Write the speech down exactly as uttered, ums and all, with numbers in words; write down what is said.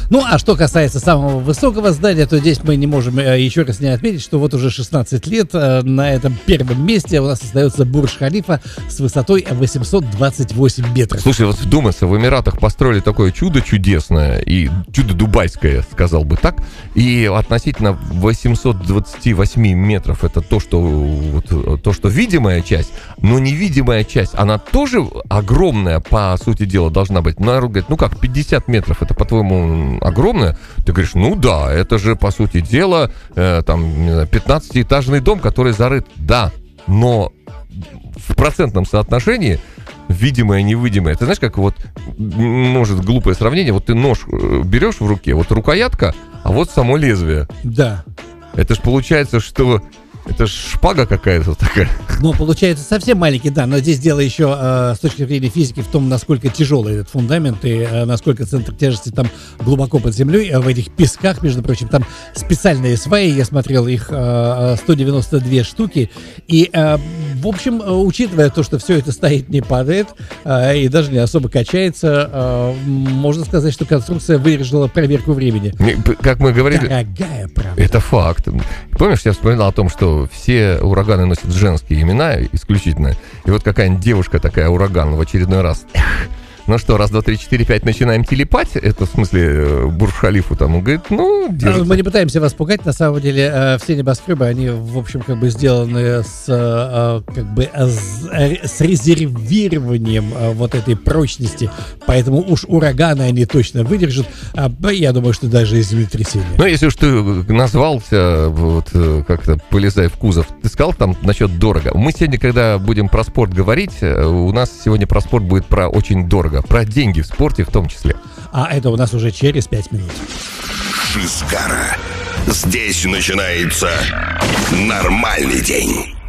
Ну, а что касается самого высокого здания, то здесь мы не можем еще раз не отметить, что вот уже шестнадцать лет на этом первом месте у нас остается Бурдж-Халифа с высотой восемьсот двадцать восемь метров. Слушай, вот вдуматься, в Эмиратах построили такое чудо чудесное, и чудо дубайское, сказал бы так, и относительно восемьсот двадцать восемь метров, это то, что, вот, то, что видимая часть, но невидимая часть, она тоже огромная, по сути дела, должна быть. Народ говорит, ну как, пятьдесят метров, это, по-твоему, огромное? Ты говоришь, ну да, это же, по сути дела, э, там, пятнадцатиэтажный дом, который зарыт. Да, но в процентном соотношении видимое, невидимое. Ты знаешь, как вот, может, глупое сравнение, вот ты нож берешь в руке, вот рукоятка, а вот само лезвие. Да. Это ж получается, что это ж шпага какая-то такая. Ну, получается, совсем маленький, да, но здесь дело еще э, с точки зрения физики в том, насколько тяжелый этот фундамент и э, насколько центр тяжести там глубоко под землей, а в этих песках, между прочим, там специальные сваи, я смотрел, их э, сто девяносто две штуки, и, э, в общем, учитывая то, что все это стоит, не падает, э, и даже не особо качается, э, можно сказать, что конструкция выдержала проверку времени. Как мы говорили... Дорогая, правда. Это факт. Помнишь, я вспоминал о том, что все ураганы носят женские имена исключительно. И вот какая-нибудь девушка такая ураган в очередной раз. Ну что, раз, два, три, четыре, пять, начинаем телепать. Это, в смысле, Бурдж-Халифу там. Он говорит, ну, держится. Мы не пытаемся вас пугать. На самом деле, все небоскребы, они, в общем, как бы сделаны с, как бы, с резервированием вот этой прочности. Поэтому уж ураганы они точно выдержат. Я думаю, что даже и землетрясения. Ну, если уж ты назвался, вот, как-то полезай в кузов, ты сказал там насчет дорого. Мы сегодня, когда будем про спорт говорить, у нас сегодня про спорт будет про очень дорого. Про деньги в спорте в том числе. А это у нас уже через пять минут. Шизгара. Здесь начинается нормальный день.